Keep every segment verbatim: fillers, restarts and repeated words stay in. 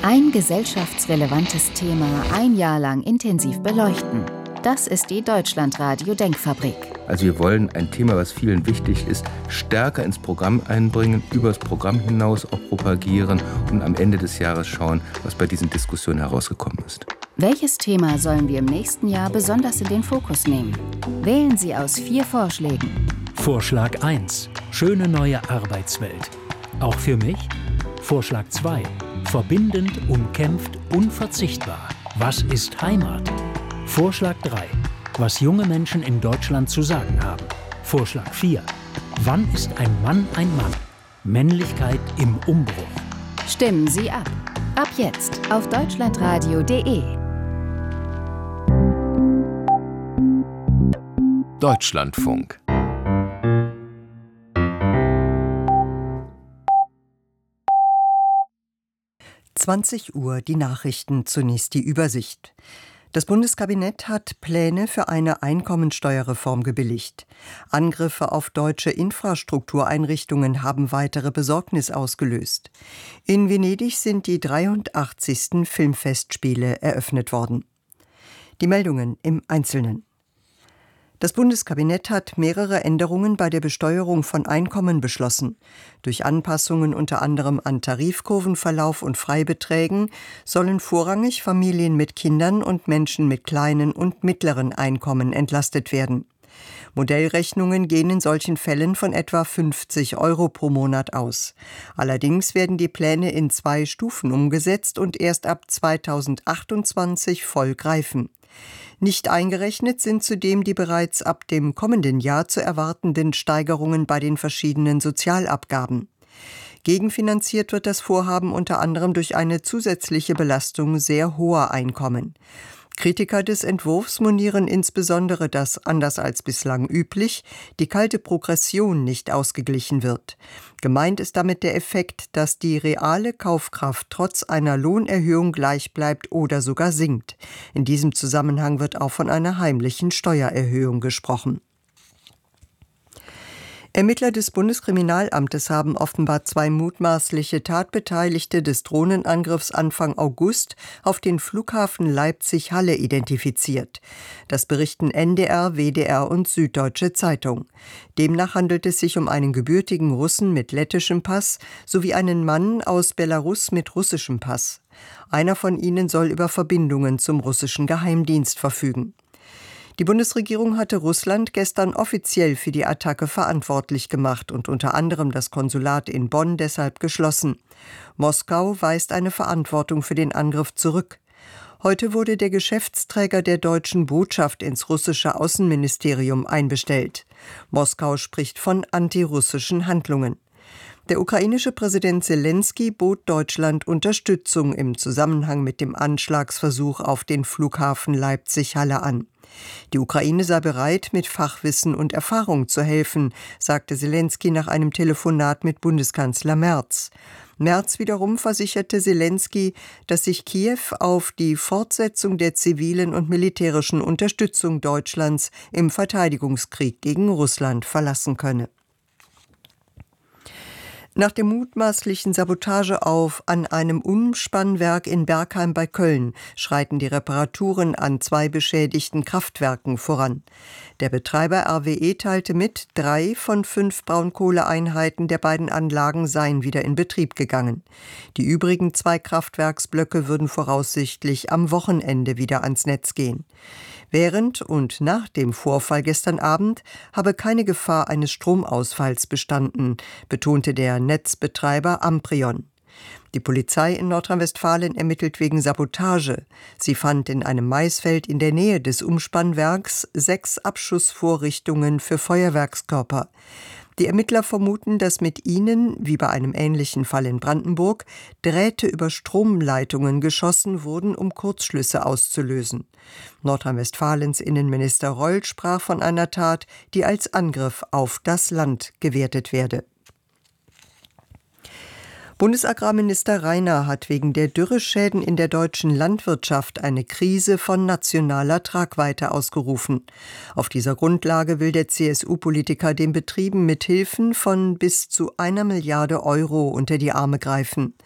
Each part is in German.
Ein gesellschaftsrelevantes Thema ein Jahr lang intensiv beleuchten. Das ist die Deutschlandradio-Denkfabrik. Also wir wollen ein Thema, was vielen wichtig ist, stärker ins Programm einbringen, übers Programm hinaus auch propagieren und am Ende des Jahres schauen, was bei diesen Diskussionen herausgekommen ist. Welches Thema sollen wir im nächsten Jahr besonders in den Fokus nehmen? Wählen Sie aus vier Vorschlägen. Vorschlag eins. Schöne neue Arbeitswelt. Auch für mich? Vorschlag zwei. Verbindend, umkämpft, unverzichtbar. Was ist Heimat? Vorschlag drei. Was junge Menschen in Deutschland zu sagen haben. Vorschlag vier. Wann ist ein Mann ein Mann? Männlichkeit im Umbruch. Stimmen Sie ab. Ab jetzt auf deutschlandradio punkt de. Deutschlandfunk. zwanzig Uhr die Nachrichten, zunächst die Übersicht. Das Bundeskabinett hat Pläne für eine Einkommensteuerreform gebilligt. Angriffe auf deutsche Infrastruktureinrichtungen haben weitere Besorgnis ausgelöst. In Venedig sind die dreiundachtzigsten Filmfestspiele eröffnet worden. Die Meldungen im Einzelnen. Das Bundeskabinett hat mehrere Änderungen bei der Besteuerung von Einkommen beschlossen. Durch Anpassungen unter anderem an Tarifkurvenverlauf und Freibeträgen sollen vorrangig Familien mit Kindern und Menschen mit kleinen und mittleren Einkommen entlastet werden. Modellrechnungen gehen in solchen Fällen von etwa fünfzig Euro pro Monat aus. Allerdings werden die Pläne in zwei Stufen umgesetzt und erst ab zweitausendachtundzwanzig voll greifen. Nicht eingerechnet sind zudem die bereits ab dem kommenden Jahr zu erwartenden Steigerungen bei den verschiedenen Sozialabgaben. Gegenfinanziert wird das Vorhaben unter anderem durch eine zusätzliche Belastung sehr hoher Einkommen. Kritiker des Entwurfs monieren insbesondere, dass, anders als bislang üblich, die kalte Progression nicht ausgeglichen wird. Gemeint ist damit der Effekt, dass die reale Kaufkraft trotz einer Lohnerhöhung gleich bleibt oder sogar sinkt. In diesem Zusammenhang wird auch von einer heimlichen Steuererhöhung gesprochen. Ermittler des Bundeskriminalamtes haben offenbar zwei mutmaßliche Tatbeteiligte des Drohnenangriffs Anfang August auf den Flughafen Leipzig-Halle identifiziert. Das berichten N D R, W D R und Süddeutsche Zeitung. Demnach handelt es sich um einen gebürtigen Russen mit lettischem Pass sowie einen Mann aus Belarus mit russischem Pass. Einer von ihnen soll über Verbindungen zum russischen Geheimdienst verfügen. Die Bundesregierung hatte Russland gestern offiziell für die Attacke verantwortlich gemacht und unter anderem das Konsulat in Bonn deshalb geschlossen. Moskau weist eine Verantwortung für den Angriff zurück. Heute wurde der Geschäftsträger der deutschen Botschaft ins russische Außenministerium einbestellt. Moskau spricht von antirussischen Handlungen. Der ukrainische Präsident Selenskyj bot Deutschland Unterstützung im Zusammenhang mit dem Anschlagsversuch auf den Flughafen Leipzig-Halle an. Die Ukraine sei bereit, mit Fachwissen und Erfahrung zu helfen, sagte Selenskyj nach einem Telefonat mit Bundeskanzler Merz. Merz wiederum versicherte Selenskyj, dass sich Kiew auf die Fortsetzung der zivilen und militärischen Unterstützung Deutschlands im Verteidigungskrieg gegen Russland verlassen könne. Nach der mutmaßlichen Sabotage auf an einem Umspannwerk in Bergheim bei Köln schreiten die Reparaturen an zwei beschädigten Kraftwerken voran. Der Betreiber R W E teilte mit, drei von fünf Braunkohleeinheiten der beiden Anlagen seien wieder in Betrieb gegangen. Die übrigen zwei Kraftwerksblöcke würden voraussichtlich am Wochenende wieder ans Netz gehen. Während und nach dem Vorfall gestern Abend habe keine Gefahr eines Stromausfalls bestanden, betonte der Netzbetreiber Amprion. Die Polizei in Nordrhein-Westfalen ermittelt wegen Sabotage. Sie fand in einem Maisfeld in der Nähe des Umspannwerks sechs Abschussvorrichtungen für Feuerwerkskörper. Die Ermittler vermuten, dass mit ihnen, wie bei einem ähnlichen Fall in Brandenburg, Drähte über Stromleitungen geschossen wurden, um Kurzschlüsse auszulösen. Nordrhein-Westfalens Innenminister Reul sprach von einer Tat, die als Angriff auf das Land gewertet werde. Bundesagrarminister Rainer hat wegen der Dürreschäden in der deutschen Landwirtschaft eine Krise von nationaler Tragweite ausgerufen. Auf dieser Grundlage will der C S U-Politiker den Betrieben mit Hilfen von bis zu einer Milliarde Euro unter die Arme greifen.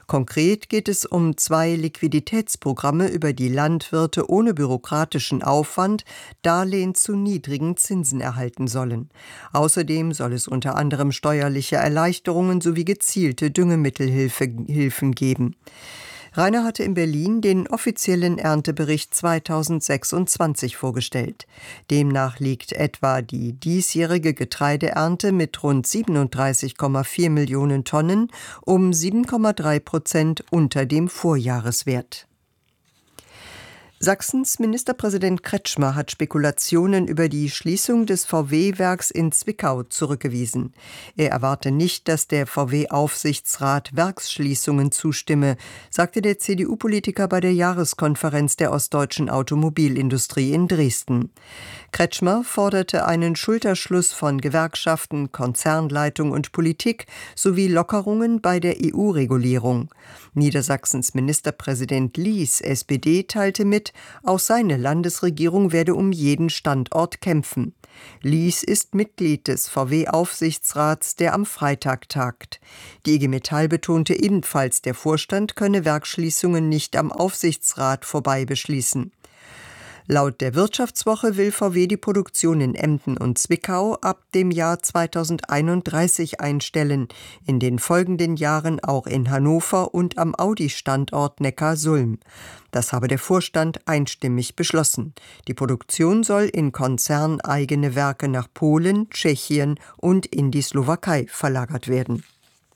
Konkret geht es um zwei Liquiditätsprogramme, über die Landwirte ohne bürokratischen Aufwand Darlehen zu niedrigen Zinsen erhalten sollen. Außerdem soll es unter anderem steuerliche Erleichterungen sowie gezielte Düngemittelhilfen geben. Rainer hatte in Berlin den offiziellen Erntebericht zweitausendsechsundzwanzig vorgestellt. Demnach liegt etwa die diesjährige Getreideernte mit rund siebenunddreißig Komma vier Millionen Tonnen um sieben Komma drei Prozent unter dem Vorjahreswert. Sachsens Ministerpräsident Kretschmer hat Spekulationen über die Schließung des V W-Werks in Zwickau zurückgewiesen. Er erwarte nicht, dass der V W-Aufsichtsrat Werksschließungen zustimme, sagte der C D U-Politiker bei der Jahreskonferenz der ostdeutschen Automobilindustrie in Dresden. Kretschmer forderte einen Schulterschluss von Gewerkschaften, Konzernleitung und Politik sowie Lockerungen bei der E U-Regulierung. Niedersachsens Ministerpräsident Lies, S P D, teilte mit, auch seine Landesregierung werde um jeden Standort kämpfen. Lies ist Mitglied des V W-Aufsichtsrats, der am Freitag tagt. Die I G Metall betonte ebenfalls, der Vorstand könne Werksschließungen nicht am Aufsichtsrat vorbei beschließen. Laut der Wirtschaftswoche will V W die Produktion in Emden und Zwickau ab dem Jahr zweitausendeinunddreißig einstellen, in den folgenden Jahren auch in Hannover und am Audi-Standort Neckarsulm. Das habe der Vorstand einstimmig beschlossen. Die Produktion soll in konzerneigene Werke nach Polen, Tschechien und in die Slowakei verlagert werden.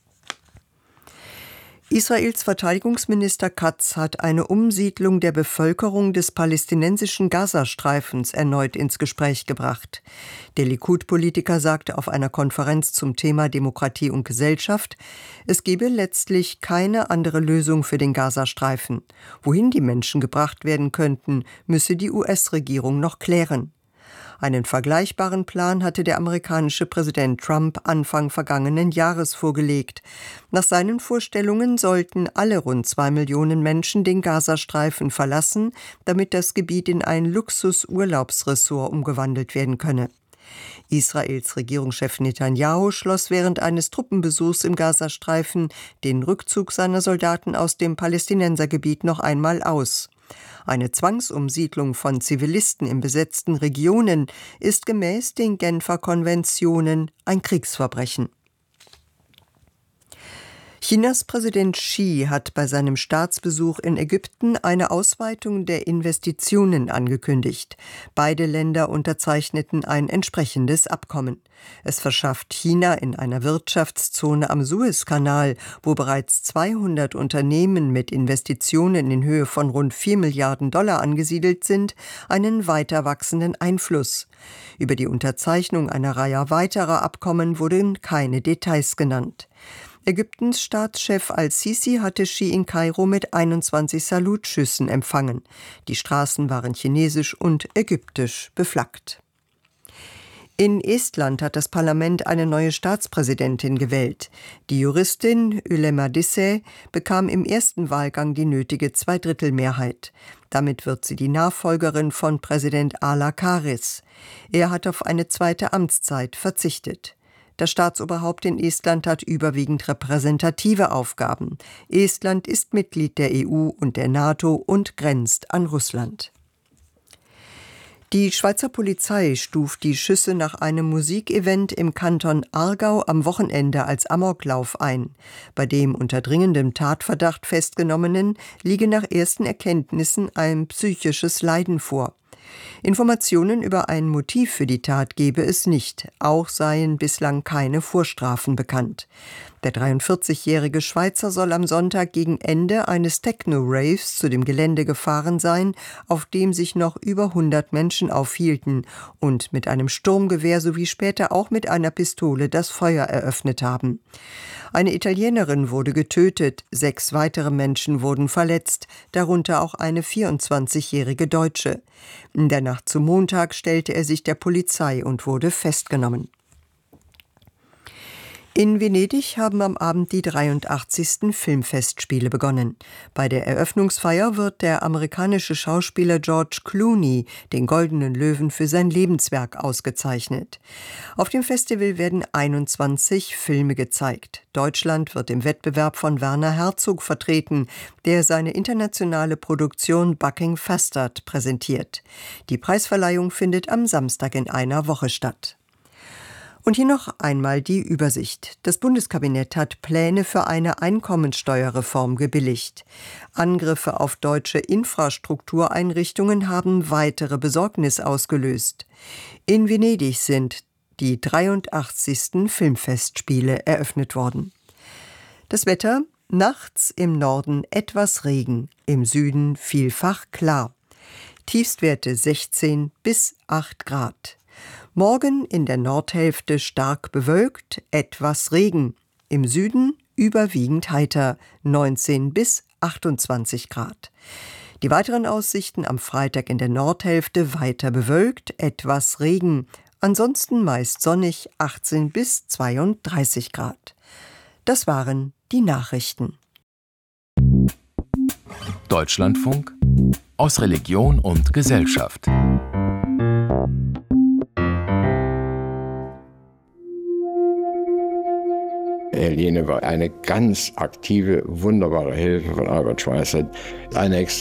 Israels Verteidigungsminister Katz hat eine Umsiedlung der Bevölkerung des palästinensischen Gazastreifens erneut ins Gespräch gebracht. Der Likud-Politiker sagte auf einer Konferenz zum Thema Demokratie und Gesellschaft, es gebe letztlich keine andere Lösung für den Gazastreifen. Wohin die Menschen gebracht werden könnten, müsse die U S-Regierung noch klären. Einen vergleichbaren Plan hatte der amerikanische Präsident Trump Anfang vergangenen Jahres vorgelegt. Nach seinen Vorstellungen sollten alle rund zwei Millionen Menschen den Gazastreifen verlassen, damit das Gebiet in ein Luxus-Urlaubsressort umgewandelt werden könne. Israels Regierungschef Netanyahu schloss während eines Truppenbesuchs im Gazastreifen den Rückzug seiner Soldaten aus dem Palästinensergebiet noch einmal aus. Eine Zwangsumsiedlung von Zivilisten in besetzten Regionen ist gemäß den Genfer Konventionen ein Kriegsverbrechen. Chinas Präsident Xi hat bei seinem Staatsbesuch in Ägypten eine Ausweitung der Investitionen angekündigt. Beide Länder unterzeichneten ein entsprechendes Abkommen. Es verschafft China in einer Wirtschaftszone am Suezkanal, wo bereits zweihundert Unternehmen mit Investitionen in Höhe von rund vier Milliarden Dollar angesiedelt sind, einen weiter wachsenden Einfluss. Über die Unterzeichnung einer Reihe weiterer Abkommen wurden keine Details genannt. Ägyptens Staatschef al-Sisi hatte Xi in Kairo mit einundzwanzig Salutschüssen empfangen. Die Straßen waren chinesisch und ägyptisch beflaggt. In Estland hat das Parlament eine neue Staatspräsidentin gewählt. Die Juristin Ylema Disse bekam im ersten Wahlgang die nötige Zweidrittelmehrheit. Damit wird sie die Nachfolgerin von Präsident Ala Karis. Er hat auf eine zweite Amtszeit verzichtet. Das Staatsoberhaupt in Estland hat überwiegend repräsentative Aufgaben. Estland ist Mitglied der E U und der NATO und grenzt an Russland. Die Schweizer Polizei stuft die Schüsse nach einem Musikevent im Kanton Aargau am Wochenende als Amoklauf ein. Bei dem unter dringendem Tatverdacht Festgenommenen liege nach ersten Erkenntnissen ein psychisches Leiden vor. Informationen über ein Motiv für die Tat gebe es nicht, auch seien bislang keine Vorstrafen bekannt. Der dreiundvierzigjährige Schweizer soll am Sonntag gegen Ende eines Techno-Raves zu dem Gelände gefahren sein, auf dem sich noch über hundert Menschen aufhielten und mit einem Sturmgewehr sowie später auch mit einer Pistole das Feuer eröffnet haben. Eine Italienerin wurde getötet, sechs weitere Menschen wurden verletzt, darunter auch eine vierundzwanzigjährige Deutsche. In der Nacht zum Montag stellte er sich der Polizei und wurde festgenommen. In Venedig haben am Abend die dreiundachtzigsten Filmfestspiele begonnen. Bei der Eröffnungsfeier wird der amerikanische Schauspieler George Clooney den Goldenen Löwen für sein Lebenswerk ausgezeichnet. Auf dem Festival werden einundzwanzig Filme gezeigt. Deutschland wird im Wettbewerb von Werner Herzog vertreten, der seine internationale Produktion Bucking Fastard präsentiert. Die Preisverleihung findet am Samstag in einer Woche statt. Und hier noch einmal die Übersicht. Das Bundeskabinett hat Pläne für eine Einkommensteuerreform gebilligt. Angriffe auf deutsche Infrastruktureinrichtungen haben weitere Besorgnis ausgelöst. In Venedig sind die dreiundachtzigsten Filmfestspiele eröffnet worden. Das Wetter: nachts im Norden etwas Regen, im Süden vielfach klar. Tiefstwerte sechzehn bis acht Grad. Morgen in der Nordhälfte stark bewölkt, etwas Regen. Im Süden überwiegend heiter, neunzehn bis achtundzwanzig Grad. Die weiteren Aussichten: am Freitag in der Nordhälfte weiter bewölkt, etwas Regen. Ansonsten meist sonnig, achtzehn bis zweiunddreißig Grad. Das waren die Nachrichten. Deutschlandfunk aus Religion und Gesellschaft. Helene war eine ganz aktive, wunderbare Hilfe von Albert Schweitzer. Eine